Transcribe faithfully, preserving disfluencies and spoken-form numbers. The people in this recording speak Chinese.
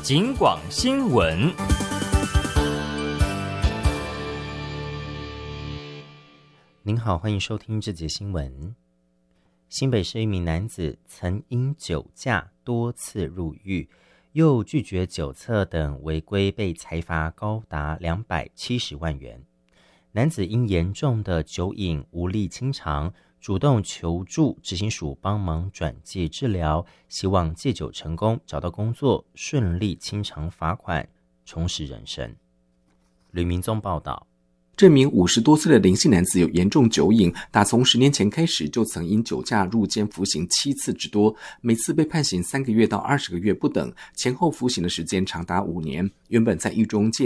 警广新闻。 您好，欢迎收听这节新闻。新北市一名男子曾因酒驾多次入狱，又拒绝酒测等违规，被裁罚高达两百七十万元。男子因严重的酒瘾无力清偿，主动求助执行署帮忙转介治疗，希望戒酒成功，找到工作，顺利清偿罚款，重拾人生。吕明宗报道。 这名五十多岁的林姓男子有严重酒瘾，打从十年前开始就曾因酒驾入监服刑七次之多，每次被判刑三个月到二十个月不等，前后服刑的时间长达五年。原本在狱中戒